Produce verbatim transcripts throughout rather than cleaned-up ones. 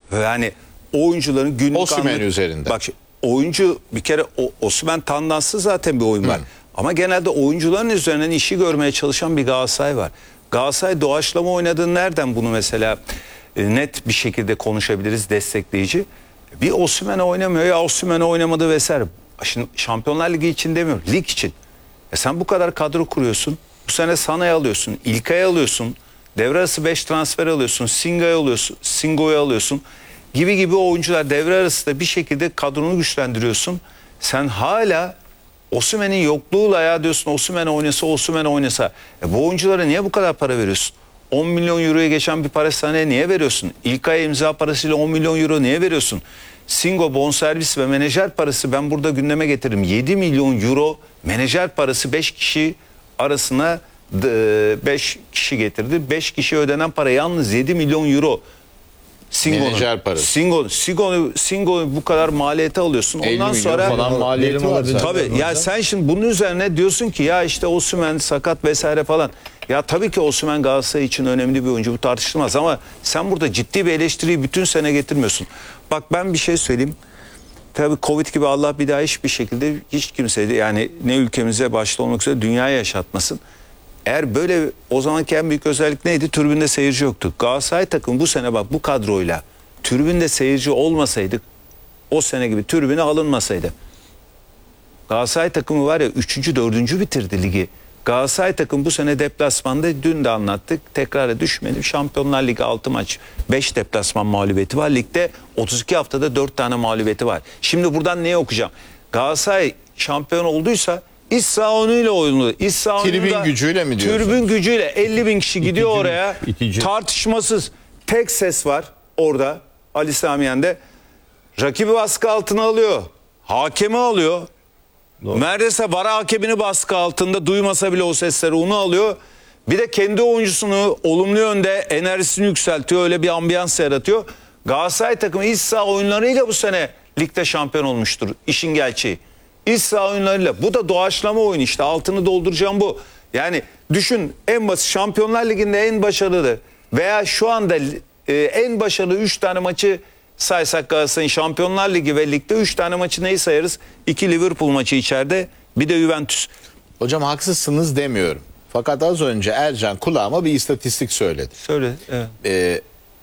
Yani oyuncuların günlük Osimhen anlık- üzerinde. Bak şimdi, oyuncu bir kere o, Osimhen tandanslı zaten bir oyun var. Hı. Ama genelde oyuncuların üzerinden işi görmeye çalışan bir Galatasaray var. Galatasaray doğaçlama oynadığını nereden bunu mesela e, net bir şekilde konuşabiliriz, destekleyici. Bir Osimhen oynamıyor ya, Osimhen oynamadı vesaire. Şimdi Şampiyonlar Ligi için demiyorum, lig için. E sen bu kadar kadro kuruyorsun. Bu sene Sana'yı alıyorsun, İlkay'ı alıyorsun. Devre arası beş transfer alıyorsun, Singa'yı alıyorsun, Singo'yu alıyorsun. Gibi gibi oyuncular devre arası da bir şekilde kadronu güçlendiriyorsun. Sen hala Osimhen'in yokluğuyla ya diyorsun Osimhen oynasa, Osimhen oynasa. E bu oyunculara niye bu kadar para veriyorsun? on milyon euroya geçen bir para sana niye veriyorsun? İlkay imza parasıyla on milyon euro niye veriyorsun? Singo bonservis ve menajer parası ben burada gündeme getiririm. yedi milyon euro menajer parası beş kişi arasına beş kişi getirdi. beş kişi ödenen para yalnız yedi milyon euro. Singo'nun, Menajer parası. Singo, Singo, Singo bu kadar maliyete alıyorsun. Ondan sonra falan maliyeti var. tabii ya sen şimdi bunun üzerine diyorsun ki ya işte Osimhen sakat vesaire falan. Ya tabii ki Osimhen Galatasaray için önemli bir oyuncu, bu tartışılmaz ama sen burada ciddi bir eleştiriyi bütün sene getirmiyorsun. Bak ben bir şey söyleyeyim. Tabii Covid gibi Allah bir daha hiçbir şekilde hiç kimseye yani ne ülkemize başta olmak üzere dünyaya yaşatmasın. Eğer böyle o zamanki en büyük özellik neydi? Tribünde seyirci yoktu. Galatasaray takım bu sene bak bu kadroyla tribünde seyirci olmasaydık o sene gibi tribüne alınmasaydı. Galatasaray takımı var ya üçüncü dördüncü bitirdi ligi. Galatasaray takım bu sene deplasmanda dün de anlattık. Tekrara düşmedi. Şampiyonlar Ligi altı maç beş deplasman mağlubiyeti var. Ligde otuz iki haftada dört tane mağlubiyeti var. Şimdi buradan neye okuyacağım? Galatasaray şampiyon olduysa İç saha oyunuyla oynadı. İç saha Tribün oyununda- gücüyle mi diyorsun? Tribün gücüyle elli bin kişi gidiyor İtici, oraya. itici. Tartışmasız. Tek ses var orada. Ali Sami Yen'de. Rakibi baskı altına alıyor. Hakemi alıyor. Neredeyse var hakemini baskı altında duymasa bile o sesleri onu alıyor. Bir de kendi oyuncusunu olumlu yönde enerjisini yükseltiyor. Öyle bir ambiyans yaratıyor. Galatasaray takımı iç saha oyunlarıyla bu sene ligde şampiyon olmuştur. İşin gerçeği. İç saha oyunlarıyla. Bu da doğaçlama oyun işte. Altını dolduracağım bu. Yani düşün en basit Şampiyonlar Ligi'nde en başarılı veya şu anda e, en başarılı üç tane maçı saysak Galatasaray'ın Şampiyonlar Ligi ve ligde üç tane maçı neyi sayarız? iki Liverpool maçı içeride bir de Juventus. Hocam haksızsınız demiyorum. Fakat az önce Ercan kulağıma bir istatistik söyledi. Söyle. Evet. Ee,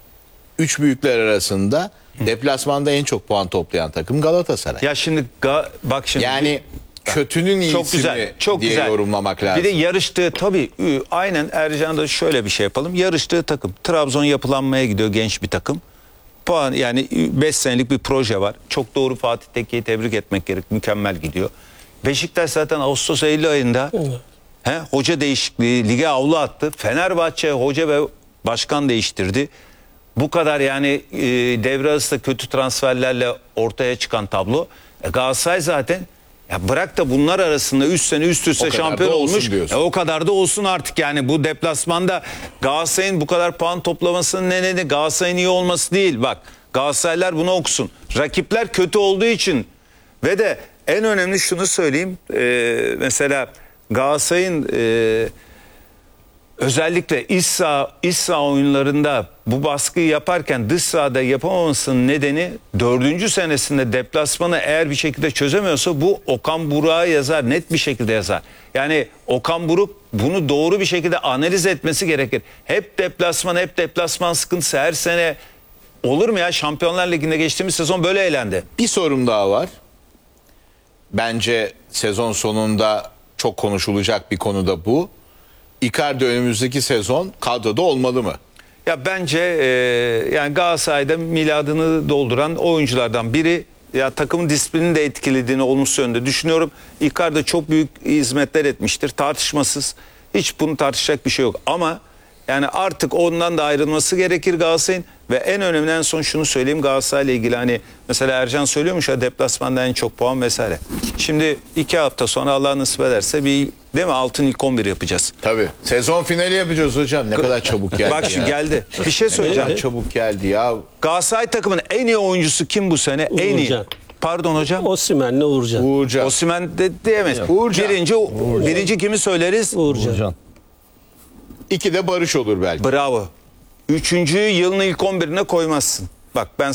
üç büyükler arasında deplasmanda en çok puan toplayan takım Galatasaray. Ya şimdi ga- bak şimdi. Yani kötünün iyisi çok güzel, mi çok diye güzel. yorumlamak lazım. Bir de yarıştığı tabii ü, aynen Ercan'da şöyle bir şey yapalım. Yarıştığı takım Trabzon yapılanmaya gidiyor genç bir takım. Puan yani beş senelik bir proje var. Çok doğru Fatih Tekke'yi tebrik etmek gerek. Mükemmel gidiyor. Beşiktaş zaten Ağustos Eylül ayında he, hoca değişikliği lige avlu attı. Fenerbahçe hoca ve başkan değiştirdi. Bu kadar yani e, devre arası kötü transferlerle ortaya çıkan tablo. E, Galatasaray zaten ya bırak da bunlar arasında üç sene üst üste O kadar şampiyon da olsun olmuş. diyorsun. E, o kadar da olsun artık yani bu deplasmanda Galatasaray'ın bu kadar puan toplamasının nedeni Galatasaray'ın iyi olması değil. Bak Galatasaraylar bunu okusun. Rakipler kötü olduğu için ve de en önemli şunu söyleyeyim. E, mesela Galatasaray'ın e, özellikle iç saha, iç saha oyunlarında bu baskıyı yaparken dış sahada yapamamasının nedeni dördüncü senesinde deplasmanı eğer bir şekilde çözemiyorsa bu Okan Buruk'a yazar, net bir şekilde yazar. Yani Okan Buruk bunu doğru bir şekilde analiz etmesi gerekir. Hep deplasman, hep deplasman sıkıntısı her sene olur mu ya? Şampiyonlar Ligi'nde geçtiğimiz sezon böyle eğlendi. Bir sorum daha var. Bence sezon sonunda çok konuşulacak bir konu da bu. Icardi önümüzdeki sezon kadroda olmalı mı? Ya bence e, yani Galatasaray'da miladını dolduran oyunculardan biri. Ya takımın disiplinini de etkilediğini olumsuz yönde düşünüyorum. Icardi çok büyük hizmetler etmiştir tartışmasız. Hiç bunu tartışacak bir şey yok ama yani artık ondan da ayrılması gerekir Galatasaray'ın. Ve en önemli en son şunu söyleyeyim Galatasaray'la ilgili hani mesela Ercan söylüyormuş ya deplasmanda en çok puan vesaire. Şimdi iki hafta sonra Allah nasip ederse bir değil mi altın ilk on bir yapacağız. Tabii. Sezon finali yapacağız hocam. Ne kadar çabuk geldi. Bak ya. şimdi geldi. Bir şey Ne söyleyeceğim. kadar çabuk geldi ya. Galatasaray takımının en iyi oyuncusu kim bu sene? En iyi. Uğurcan. Pardon hocam. Osimhen'le Uğurcan. Uğurcan. Osimhen de diyemez. Uğurcan. Birinci, birinci kimi söyleriz? Uğurcan. Uğurcan. İki de Barış olur belki. Bravo. Üçüncüyü yılın ilk on birine koymazsın. Bak ben